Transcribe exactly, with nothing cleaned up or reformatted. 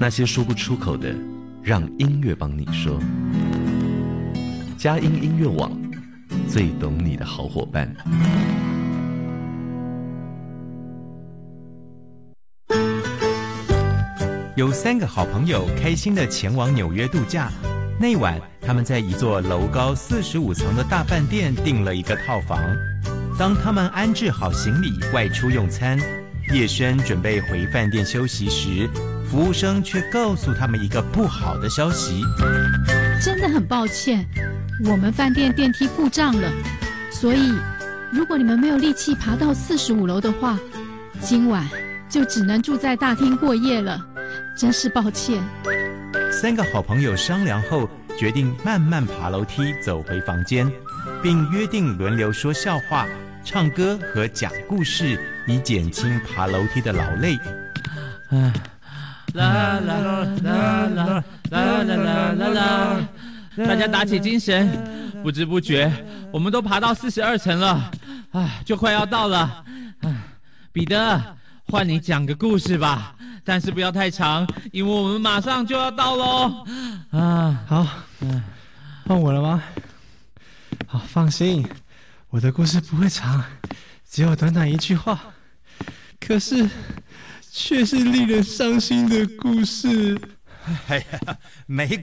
那些说不出口的，让音乐帮你说。佳音音乐网，最懂你的好伙伴。 有三个好朋友开心地前往纽约度假。那晚，他们在一座楼高四十五层的大饭店订了一个套房。当他们安置好行李，外出用餐，叶轩准备回饭店休息时，服务生却告诉他们一个不好的消息： 真的很抱歉，我们饭店电梯故障了，所以如果你们没有力气爬到四十五楼的话，今晚就只能住在大厅过夜了，真是抱歉。 三个好朋友商量后，决定慢慢爬楼梯走回房间，并约定轮流说笑话、唱歌和讲故事，以减轻爬楼梯的劳累。 啊，啦啦啦啦啦啦啦啦啦！大家打起精神，不知不觉我们都爬到四十二层了，啊，就快要到了。啊，彼得，换你讲个故事吧。但是不要太长，因为我们马上就要到喽。 啊，好，换我了吗？好，放心，我的故事不会长，只有短短一句话，可是却是令人伤心的故事。 哎呀，没